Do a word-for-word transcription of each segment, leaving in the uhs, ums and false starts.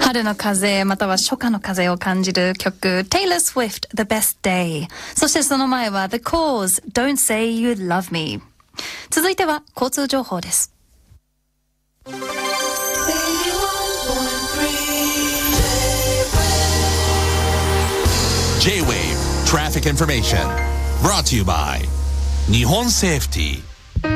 春の風または初夏の風を感じる曲 Taylor Swift The Best Day、 そしてその前は The Cause Don't Say You Love Me。 続いては交通情報です。 J-Wave Traffic Information Brought to you by 日本セーフティー。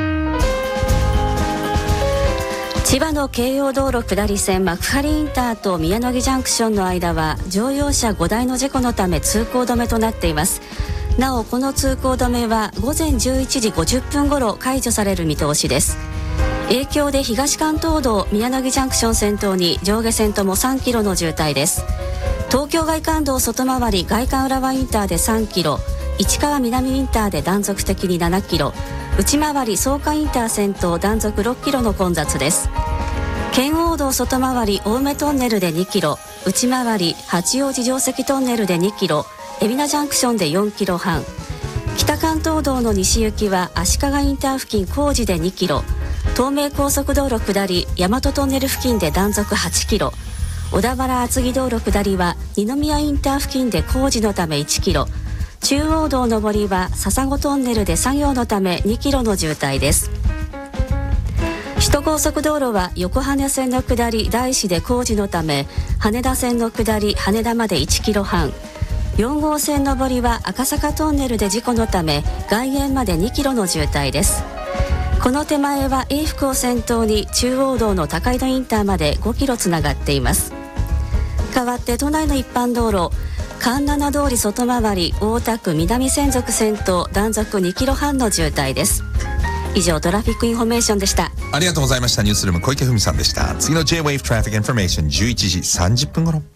千葉の京葉道路下り線幕張インターと宮野木ジャンクションの間は乗用車ごだいの事故のため通行止めとなっています。なおこの通行止めは午前じゅういちじごじゅっぷん頃解除される見通しです。影響で東関東道宮野木ジャンクション先頭に上下線ともさんキロの渋滞です。東京外環道外回り外環浦和インターでさんキロ、市川南インターで断続的にななキロ、内回り草加インター先頭断続ろっキロの混雑です。圏央道外回り青梅トンネルでにキロ、内回り八王子城跡トンネルでにキロ、海老名ジャンクションでよんキロはん、北関東道の西行きは足利インター付近工事でにキロ、東名高速道路下り大和トンネル付近で断続はちキロ、小田原厚木道路下りは二宮インター付近で工事のためいちキロ、中央道上りは笹子トンネルで作業のためにキロの渋滞です。首都高速道路は横羽線の下り大師で工事のため羽田線の下り羽田までいちキロはん、よん号線上りは赤坂トンネルで事故のため外苑までにキロの渋滞です。この手前は永福を先頭に中央道の高井戸インターまでごキロつながっています。代わって都内の一般道路環七通り外回り大田区南千束線と断続にキロはんの渋滞です。以上トラフィックインフォメーションでした。 ありがとうございました。ニュースルーム小池文さんでした。次の J-Wave Traffic Information じゅういちじさんじゅっぷん頃。